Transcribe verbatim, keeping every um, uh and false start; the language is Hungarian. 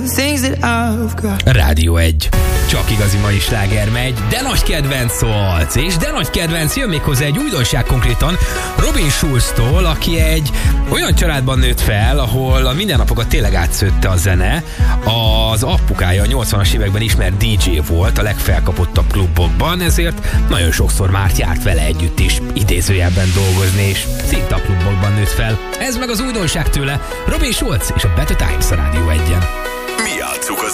things that I've got. Rádió egy. Csak igazi mai sláger megy, de nagy kedvenc szólsz, és de nagy kedvenc jön még hozzá egy újdonság konkrétan Robin Schulztól, aki egy olyan családban nőtt fel, ahol a mindennapokat tényleg átszőtte a zene. Az apukája a nyolcvanas években ismert dé dzsé volt a legfelkapottabb klubokban, ezért nagyon sokszor már járt vele együtt is idézőjelben dolgozni, és szinte a klubokban nőtt fel. Ez meg az újdonság tőle, Robin Schulz és a Better Times a Rádió egyen. Mi játsszuk az